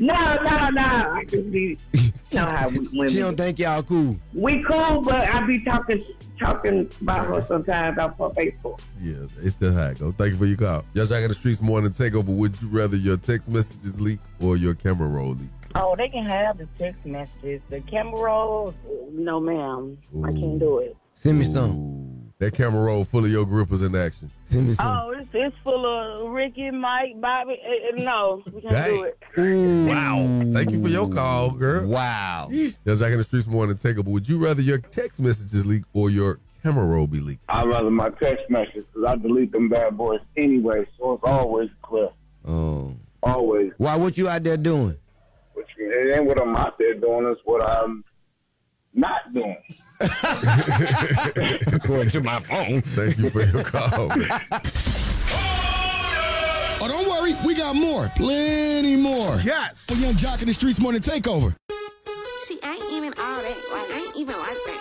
No. I just be, you know how women. She don't think y'all cool. We cool, but I be talking about her sometimes off her Facebook. Yeah, it's just how it goes. Thank you for your call. Y'all Jack in the Streets Morning Takeover. Would you rather your text messages leak or your camera roll leak? Oh, they can have the text messages. The camera rolls, no, ma'am. I can't do it. Send me some. That camera roll full of your grippers in action. Send me some. Oh, it's full of Ricky, Mike, Bobby. No, we can't do it. Ooh. Wow. Thank you for your call, girl. Wow. Y'all Jack in the Streets Morning Takeover. Would you rather your text messages leak or your camera roll be leaked? I'd rather my text messages because I delete them bad boys anyway, so it's always clear. Oh. Always. Why? What you out there doing? It ain't what I'm out there doing, it's what I'm not doing. According to my phone. Thank you for your call. Oh, don't worry. We got more. Plenty more. Yes. For Young Jock in the Streets Morning Takeover. She ain't even all that. Like, ain't even like that.